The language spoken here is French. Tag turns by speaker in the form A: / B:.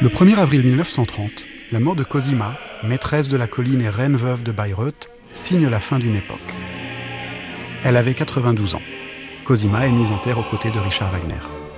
A: Le 1er avril 1930, la mort de Cosima, maîtresse de la colline et reine veuve de Bayreuth, signe la fin d'une époque. Elle avait 92 ans. Cosima est mise en terre aux côtés de Richard Wagner.